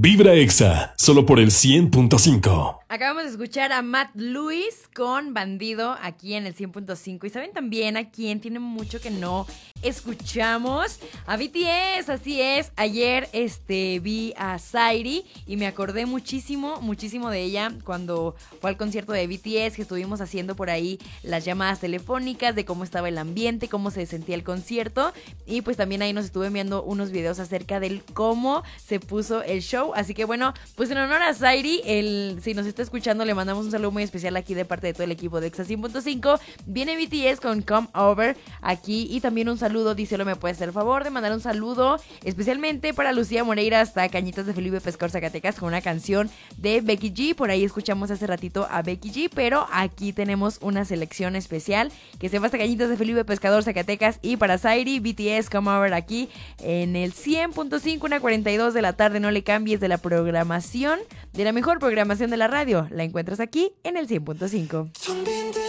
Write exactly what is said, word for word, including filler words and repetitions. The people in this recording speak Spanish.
Vibra Exa, solo por el cien punto cinco. Acabamos de escuchar a Matt Lewis con Bandido aquí en el cien punto cinco. Y saben también a quién tiene mucho que no escuchamos, a B T S, así es. Ayer este, vi a Sairi y me acordé muchísimo, muchísimo de ella cuando fue al concierto de B T S, que estuvimos haciendo por ahí las llamadas telefónicas de cómo estaba el ambiente, cómo se sentía el concierto. Y pues también ahí nos estuve enviando unos videos acerca del cómo se puso el show. Así que bueno, pues en honor a Sairi, el, si nos está escuchando, le mandamos un saludo muy especial aquí de parte de todo el equipo de Exa cien punto cinco. Viene B T S con Come Over aquí y también un saludo, díselo, me puede hacer el favor de mandar un saludo especialmente para Lucía Moreira hasta Cañitas de Felipe Pescador, Zacatecas, con una canción de Becky G. Por ahí escuchamos hace ratito a Becky G, pero aquí tenemos una selección especial que se va hasta Cañitas de Felipe Pescador, Zacatecas, y para Sairi, B T S Come Over aquí en el cien punto cinco, una cuarenta y dos de la tarde. No le cambies de la programación, de la mejor programación de la radio. La encuentras aquí en el cien punto cinco.